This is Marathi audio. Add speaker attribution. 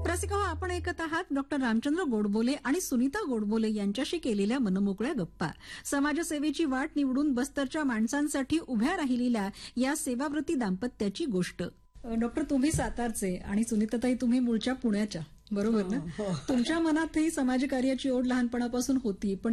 Speaker 1: रसिका हो, आपण ऐकत आहात डॉक्टर रामचंद्र गोडबोले आणि सुनीता गोडबोले यांच्याशी केलेल्या मनमोकळ्या गप्पा. समाजसेवेची वाट निवडून बस्तरच्या माणसांसाठी उभ्या राहिलेल्या या सेवाव्रती दाम्पत्याची गोष्ट. डॉक्टर, तुम्ही सातारचे आणि सुनीताताई तुम्ही मूळच्या पुण्याच्या, बरोबर ना? तुमच्या मनातही समाजकार्याची ओढ लहानपणापासून होती, पण